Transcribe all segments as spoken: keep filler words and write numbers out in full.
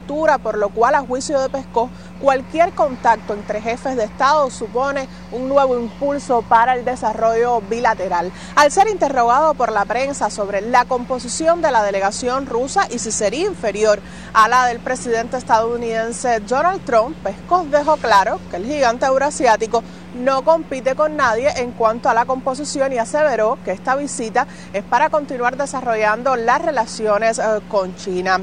futura, por lo cual, a juicio de Peskov, cualquier contacto entre jefes de Estado supone un nuevo impulso para el desarrollo bilateral. Al ser interrogado por la prensa sobre la composición de la delegación rusa y si sería inferior a la del presidente estadounidense Donald Trump, Peskov dejó claro que el gigante eurasiático no compite con nadie en cuanto a la composición y aseveró que esta visita es para continuar desarrollando las relaciones eh, con China.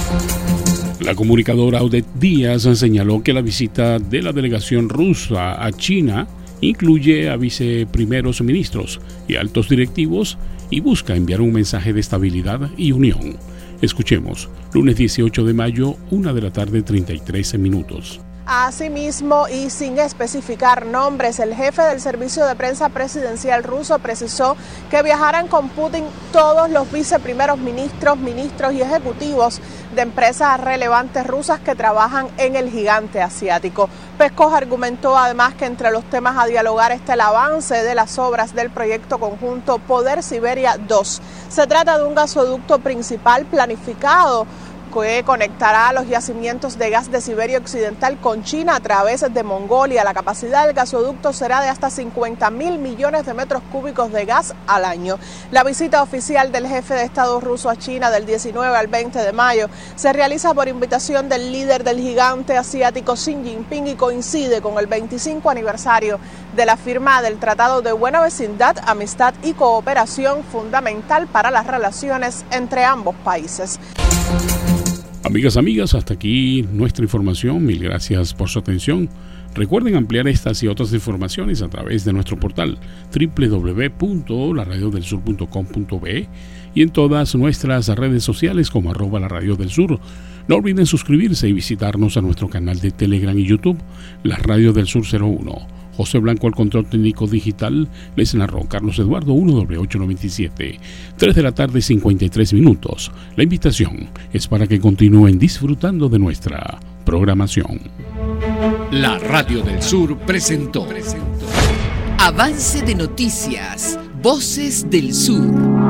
La comunicadora Odette Díaz señaló que la visita de la delegación rusa a China incluye a viceprimeros ministros y altos directivos y busca enviar un mensaje de estabilidad y unión. Escuchemos, lunes dieciocho de mayo, una de la tarde, treinta y tres minutos. Asimismo, y sin especificar nombres, el jefe del servicio de prensa presidencial ruso precisó que viajarán con Putin todos los viceprimeros ministros, ministros y ejecutivos de empresas relevantes rusas que trabajan en el gigante asiático. Peskov argumentó además que entre los temas a dialogar está el avance de las obras del proyecto conjunto Poder Siberia dos. Se trata de un gasoducto principal planificado que conectará a los yacimientos de gas de Siberia Occidental con China a través de Mongolia. La capacidad del gasoducto será de hasta cincuenta mil millones de metros cúbicos de gas al año. La visita oficial del jefe de Estado ruso a China del diecinueve al veinte de mayo se realiza por invitación del líder del gigante asiático Xi Jinping y coincide con el veinticinco aniversario de la firma del Tratado de Buena Vecindad, Amistad y Cooperación, fundamental para las relaciones entre ambos países. Amigas, amigas, hasta aquí nuestra información. Mil gracias por su atención. Recuerden ampliar estas y otras informaciones a través de nuestro portal doble u doble u doble u punto la radio del sur punto com punto be y en todas nuestras redes sociales como arroba la radio del sur. No olviden suscribirse y visitarnos a nuestro canal de Telegram y YouTube, La Radio del Sur cero uno. José Blanco al control técnico digital, les narró Carlos Eduardo uno doble ocho noventa y siete, tres de la tarde cincuenta y tres minutos. La invitación es para que continúen disfrutando de nuestra programación. La Radio del Sur presentó, presentó. Avance de noticias, Voces del Sur.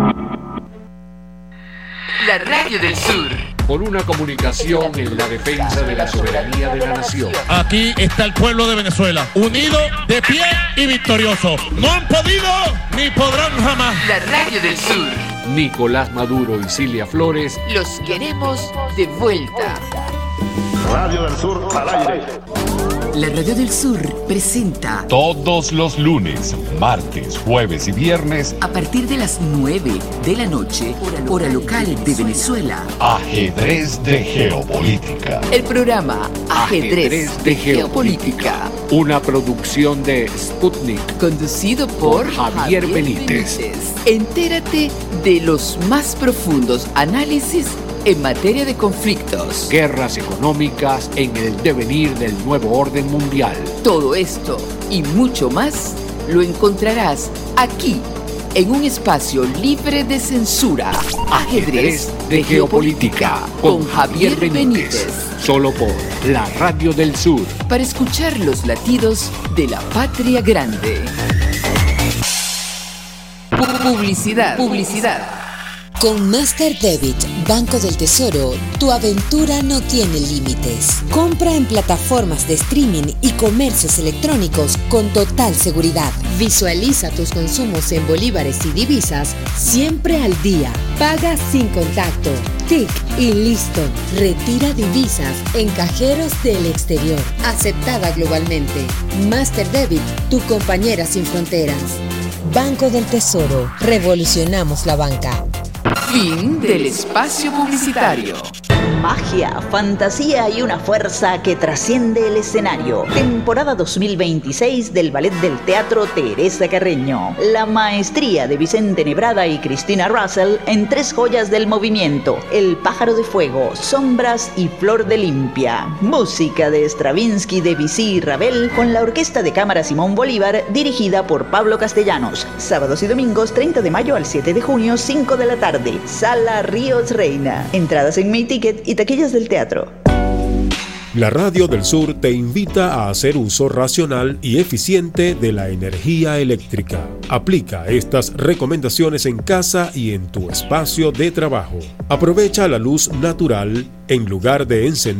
La Radio del Sur. Por una comunicación en la defensa de la soberanía de la nación. Aquí está el pueblo de Venezuela, unido, de pie y victorioso. No han podido ni podrán jamás. La Radio del Sur. Nicolás Maduro y Cilia Flores. Los queremos de vuelta. Radio del Sur al aire. La Radio del Sur presenta todos los lunes, martes, jueves y viernes a partir de las nueve de la noche, hora local de Venezuela. Ajedrez de Geopolítica. El programa Ajedrez, Ajedrez de Geopolítica. Una producción de Sputnik. Conducido por Javier, Javier Benítez. Benítez. Entérate de los más profundos análisis en materia de conflictos, guerras económicas en el devenir del nuevo orden mundial. Todo esto y mucho más lo encontrarás aquí, en un espacio libre de censura. Ajedrez de Geopolítica con Javier Benítez. Solo por la Radio del Sur. Para escuchar los latidos de la patria grande. Publicidad. Publicidad. Con Master Debit, Banco del Tesoro, tu aventura no tiene límites. Compra en plataformas de streaming y comercios electrónicos con total seguridad. Visualiza tus consumos en bolívares y divisas siempre al día. Paga sin contacto. Tic y listo. Retira divisas en cajeros del exterior. Aceptada globalmente. Master Debit, tu compañera sin fronteras. Banco del Tesoro. Revolucionamos la banca. Fin del espacio publicitario. Magia, fantasía y una fuerza que trasciende el escenario. Temporada dos mil veintiséis del Ballet del Teatro Teresa Carreño. La maestría de Vicente Nebrada y Cristina Russell en tres joyas del movimiento: El pájaro de fuego, Sombras y Flor de Limpia. Música de Stravinsky, Debussy y Ravel con la Orquesta de Cámara Simón Bolívar dirigida por Pablo Castellanos. Sábados y domingos treinta de mayo al siete de junio, cinco de la tarde. Sala Ríos Reina. Entradas en Mi Ticket y taquillas del teatro. La Radio del Sur te invita a hacer uso racional y eficiente de la energía eléctrica. Aplica estas recomendaciones en casa y en tu espacio de trabajo. Aprovecha la luz natural en lugar de encender